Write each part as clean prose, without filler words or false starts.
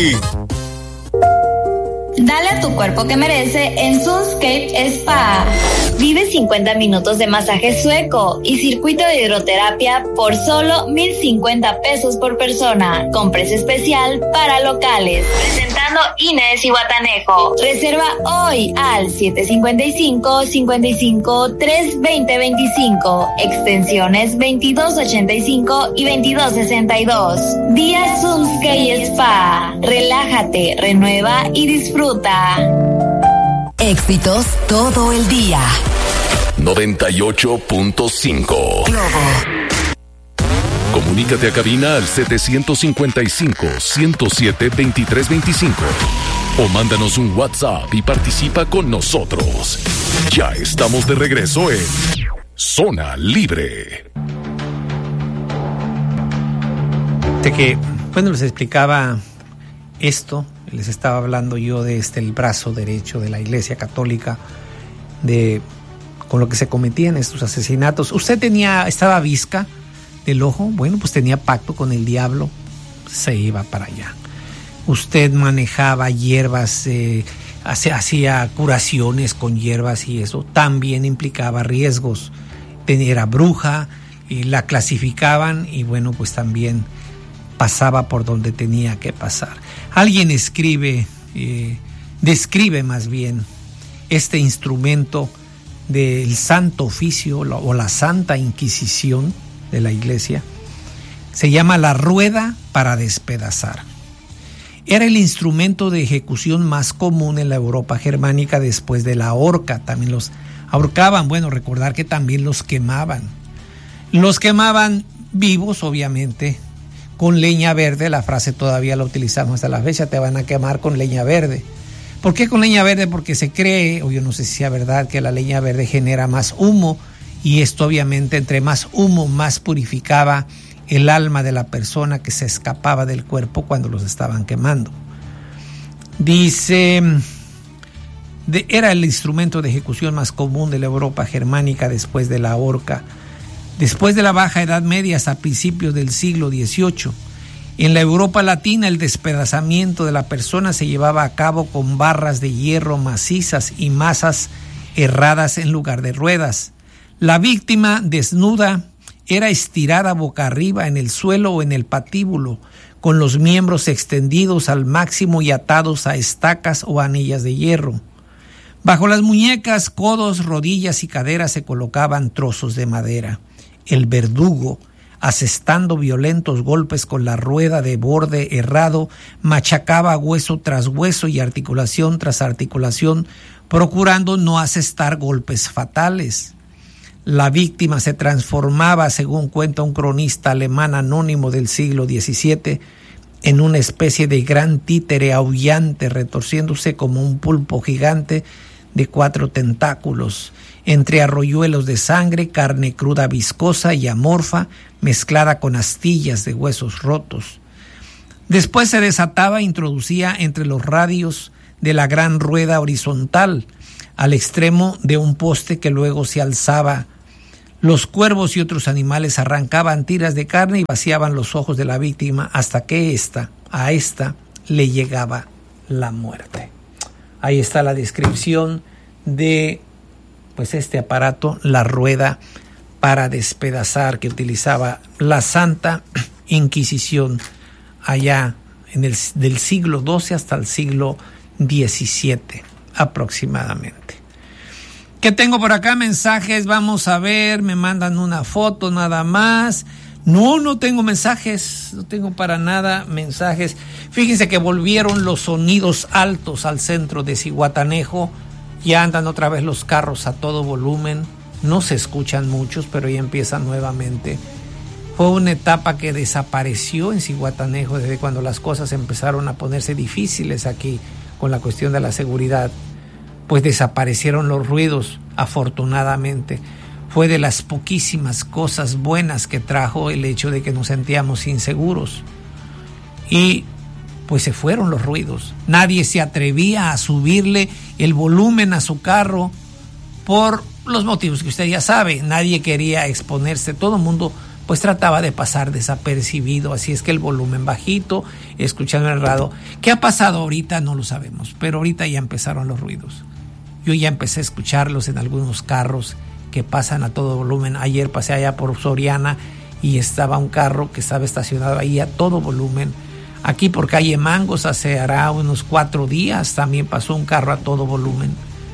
aquí. Dale a tu cuerpo que merece en Sunscape Spa. Vive 50 minutos de masaje sueco y circuito de hidroterapia por solo 1,050 pesos por persona, con precio especial para locales. Presentando Inés y Guatanejo. Reserva hoy al 755-55-320-25, extensiones 2285 y 2262. Día Sunscape Spa. Relájate, renueva y disfruta. Éxitos todo el día. 98.5. Comunícate a cabina al 755-107-2325 o mándanos un WhatsApp y participa con nosotros. Ya estamos de regreso en Zona Libre. De que, bueno, les explicaba esto, les estaba hablando yo de el brazo derecho de la Iglesia Católica, con lo que se cometían estos asesinatos. Usted estaba visca del ojo, bueno, pues tenía pacto con el diablo, se iba para allá. Usted manejaba hierbas, hacía curaciones con hierbas y eso también implicaba riesgos. Era bruja y la clasificaban y bueno, pues también pasaba por donde tenía que pasar. Alguien describe más bien este instrumento del Santo Oficio o la Santa Inquisición de la Iglesia. Se llama la rueda para despedazar. Era el instrumento de ejecución más común en la Europa germánica después de la horca. También los ahorcaban, bueno, recordar que también los quemaban. Los quemaban vivos, obviamente, con leña verde. La frase todavía la utilizamos hasta la fecha: te van a quemar con leña verde. ¿Por qué con leña verde? Porque se cree, o yo no sé si sea verdad, que la leña verde genera más humo, y esto obviamente, entre más humo, más purificaba el alma de la persona que se escapaba del cuerpo cuando los estaban quemando. Dice, era el instrumento de ejecución más común de la Europa germánica después de la horca. Después de la Baja Edad Media hasta principios del siglo XVIII, en la Europa latina el despedazamiento de la persona se llevaba a cabo con barras de hierro macizas y masas herradas en lugar de ruedas. La víctima, desnuda, era estirada boca arriba en el suelo o en el patíbulo, con los miembros extendidos al máximo y atados a estacas o anillas de hierro. Bajo las muñecas, codos, rodillas y caderas se colocaban trozos de madera. El verdugo, asestando violentos golpes con la rueda de borde herrado, machacaba hueso tras hueso y articulación tras articulación, procurando no asestar golpes fatales. La víctima se transformaba, según cuenta un cronista alemán anónimo del siglo XVII, en una especie de gran títere aullante, retorciéndose como un pulpo gigante de 4 tentáculos, entre arroyuelos de sangre, carne cruda viscosa y amorfa, mezclada con astillas de huesos rotos. Después se desataba e introducía entre los radios de la gran rueda horizontal, al extremo de un poste que luego se alzaba. Los cuervos y otros animales arrancaban tiras de carne y vaciaban los ojos de la víctima hasta que a esta le llegaba la muerte. Ahí está la descripción de este aparato, la rueda para despedazar, que utilizaba la Santa Inquisición allá del siglo XII hasta el siglo XVII aproximadamente. ¿Qué tengo por acá? Mensajes, vamos a ver, me mandan una foto nada más. No tengo mensajes, no tengo para nada mensajes. Fíjense que volvieron los sonidos altos al centro de Zihuatanejo. Ya andan otra vez los carros a todo volumen. No se escuchan muchos, pero ya empiezan nuevamente. Fue una etapa que desapareció en Zihuatanejo desde cuando las cosas empezaron a ponerse difíciles aquí con la cuestión de la seguridad. Pues desaparecieron los ruidos, afortunadamente. Fue de las poquísimas cosas buenas que trajo el hecho de que nos sentíamos inseguros. Y pues se fueron los ruidos. Nadie se atrevía a subirle el volumen a su carro por los motivos que usted ya sabe. Nadie quería exponerse. Todo el mundo pues trataba de pasar desapercibido, así es que el volumen bajito, escuchando el radio. ¿Qué ha pasado ahorita? No lo sabemos, pero ahorita ya empezaron los ruidos. Yo ya empecé a escucharlos en algunos carros que pasan a todo volumen. Ayer pasé allá por Soriana y estaba un carro que estaba estacionado ahí a todo volumen. Aquí por calle Mangos hará unos 4 días también pasó un carro a todo volumen.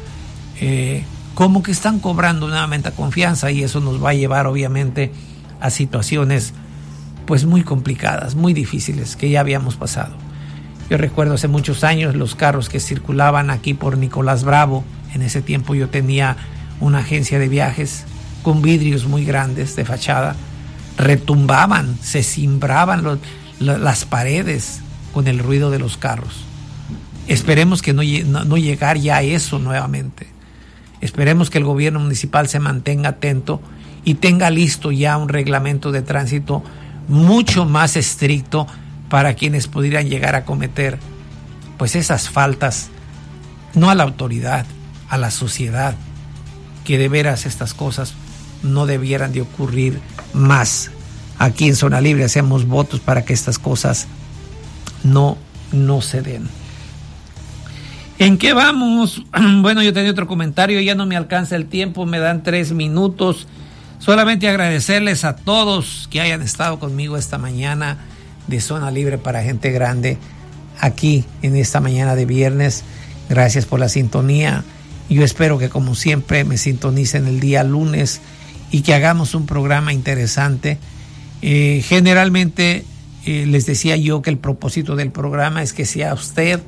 Como que están cobrando nuevamente confianza, y eso nos va a llevar obviamente a situaciones pues muy complicadas, muy difíciles, que ya habíamos pasado. Yo recuerdo hace muchos años los carros que circulaban aquí por Nicolás Bravo. En ese tiempo yo tenía una agencia de viajes con vidrios muy grandes de fachada. Retumbaban, se cimbraban las paredes con el ruido de los carros. Esperemos que no llegar ya a eso nuevamente. Esperemos que el gobierno municipal se mantenga atento y tenga listo ya un reglamento de tránsito mucho más estricto para quienes pudieran llegar a cometer pues esas faltas, no a la autoridad, a la sociedad, que de veras estas cosas no debieran de ocurrir más. Aquí en Zona Libre hacemos votos para que estas cosas no se den. ¿En qué vamos? Bueno, yo tenía otro comentario, ya no me alcanza el tiempo, me dan 3 minutos. Solamente agradecerles a todos que hayan estado conmigo esta mañana de Zona Libre para Gente Grande, aquí en esta mañana de viernes. Gracias por la sintonía. Yo espero que, como siempre, me sintonicen el día lunes y que hagamos un programa interesante. Generalmente les decía yo que el propósito del programa es que sea usted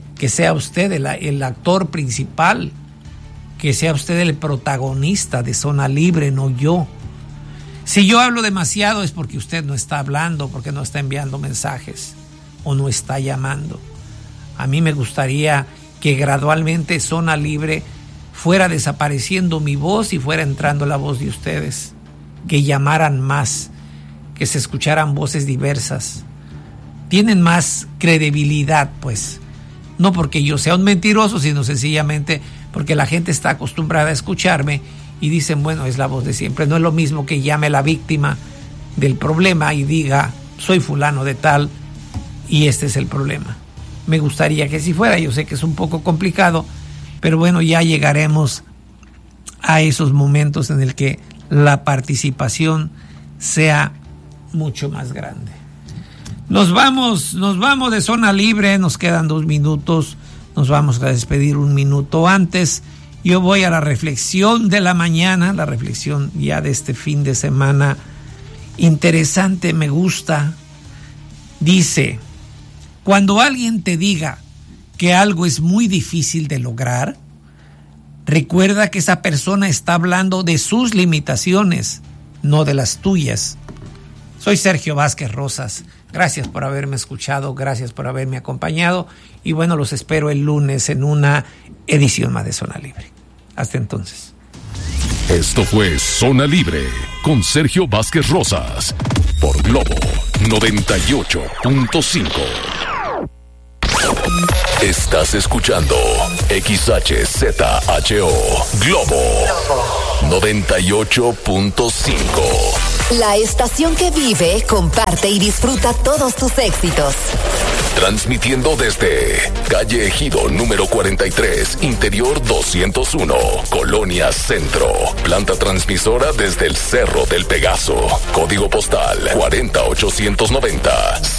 el actor principal, que sea usted el protagonista de Zona Libre, no yo. Si yo hablo demasiado es porque usted no está hablando, porque no está enviando mensajes o no está llamando. A mí me gustaría que gradualmente Zona Libre fuera desapareciendo mi voz y fuera entrando la voz de ustedes, que llamaran más, que se escucharan voces diversas. Tienen más credibilidad, pues. No porque yo sea un mentiroso, sino sencillamente porque la gente está acostumbrada a escucharme y dicen, bueno, es la voz de siempre. No es lo mismo que llame la víctima del problema y diga, soy fulano de tal y este es el problema. Me gustaría que así fuera. Yo sé que es un poco complicado, pero bueno, ya llegaremos a esos momentos en el que la participación sea mucho más grande. Nos vamos de Zona Libre, nos quedan 2 minutos, nos vamos a despedir 1 minuto antes. Yo voy a la reflexión de la mañana, la reflexión ya de este fin de semana interesante, me gusta. Dice, cuando alguien te diga que algo es muy difícil de lograr, recuerda que esa persona está hablando de sus limitaciones, no de las tuyas. Soy Sergio Vázquez Rosas. Gracias por haberme escuchado, gracias por haberme acompañado y bueno, los espero el lunes en una edición más de Zona Libre. Hasta entonces. Esto fue Zona Libre con Sergio Vázquez Rosas por Globo 98.5. Estás escuchando XHZHO Globo 98.5. La estación que vive, comparte y disfruta todos tus éxitos. Transmitiendo desde calle Ejido número 43, interior 201, Colonia Centro. Planta transmisora desde el Cerro del Pegaso. Código postal 40890.